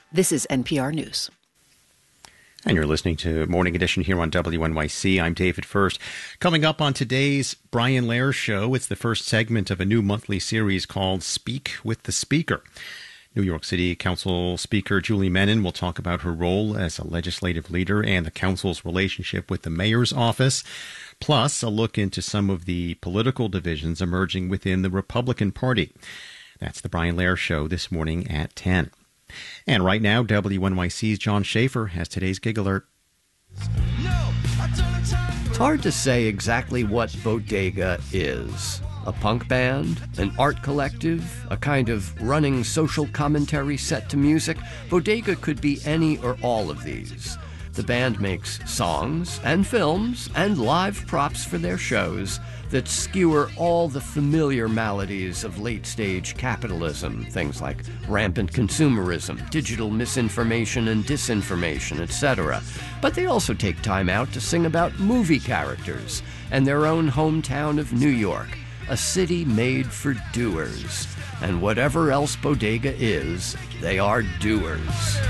This is NPR News. And you're listening to Morning Edition here on WNYC. I'm David First. Coming up on today's Brian Lehrer Show, it's the first segment of a new monthly series called Speak with the Speaker. New York City Council Speaker Julie Menin will talk about her role as a legislative leader and the council's relationship with the mayor's office, plus a look into some of the political divisions emerging within the Republican Party. That's the Brian Lehrer Show this morning at 10. And right now, WNYC's John Schaefer has today's gig alert. It's hard to say exactly what Bodega is. A punk band, an art collective, a kind of running social commentary set to music. Bodega could be any or all of these. The band makes songs and films and live props for their shows that skewer all the familiar maladies of late-stage capitalism, things like rampant consumerism, digital misinformation and disinformation, etc. But they also take time out to sing about movie characters and their own hometown of New York, a city made for doers. And whatever else Bodega is, they are doers.